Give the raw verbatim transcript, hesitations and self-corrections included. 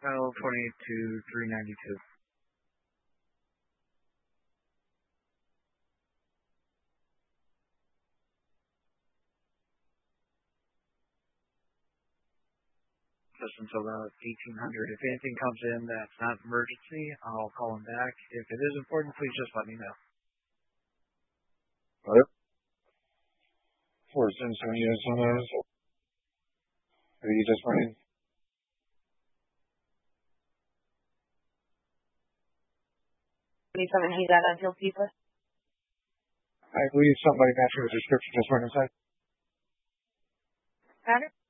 L twenty-two three ninety-two. Just until about eighteen hundred. If anything comes in that's not emergency, I'll call him back. If it is important, please just let me know. Hello? four seven seven units on those. Are you just running? twenty-seven, he's at Anfield Pizza. I believe somebody matching the description just went inside. Got it?